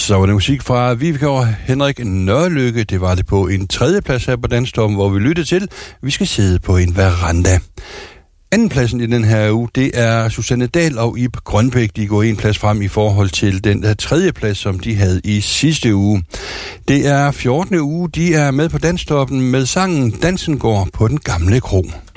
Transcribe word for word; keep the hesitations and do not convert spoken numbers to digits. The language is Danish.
Så var det musik fra Vibeke og Henrik Nørlykke. Det var det på en tredje plads her på Dansktop, hvor vi lyttede til. Vi skal sidde på en veranda. Andenpladsen i den her uge, det er Susanne Dahl og Ib Grønbæk. De går en plads frem i forhold til den der tredje plads, som de havde i sidste uge. Det er fjortende uge, de er med på Danstoppen med sangen Dansen går på den gamle kro.